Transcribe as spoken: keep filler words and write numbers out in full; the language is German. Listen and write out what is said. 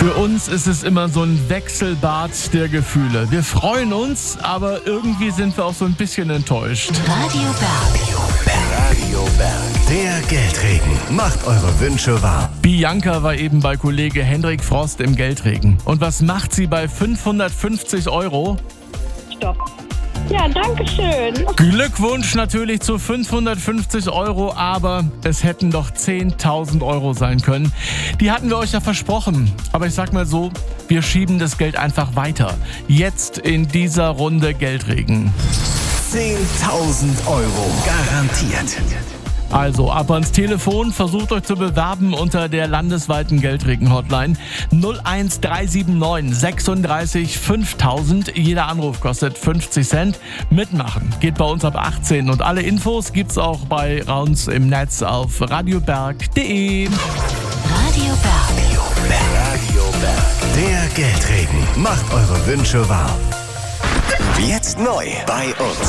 Für uns ist es immer so ein Wechselbad der Gefühle. Wir freuen uns, aber irgendwie sind wir auch so ein bisschen enttäuscht. Radio Berg. Radio Berg. Der Geldregen macht eure Wünsche wahr. Bianca war eben bei Kollege Hendrik Frost im Geldregen. Und was macht sie bei fünfhundertfünfzig Euro? Stopp. Ja, danke schön. Glückwunsch natürlich zu fünfhundertfünfzig Euro, aber es hätten doch zehntausend Euro sein können. Die hatten wir euch ja versprochen. Aber ich sag mal so, wir schieben das Geld einfach weiter. Jetzt in dieser Runde Geldregen. zehntausend Euro garantiert. Also ab ans Telefon, versucht euch zu bewerben unter der landesweiten Geldregen-Hotline null eins drei sieben neun sechsunddreißig fünftausend. Jeder Anruf kostet fünfzig Cent. Mitmachen geht bei uns ab achtzehn und alle Infos gibt's auch bei uns im Netz auf radioberg punkt de. Radio Berg. Radio Berg. Der Geldregen macht eure Wünsche wahr. Jetzt neu bei uns.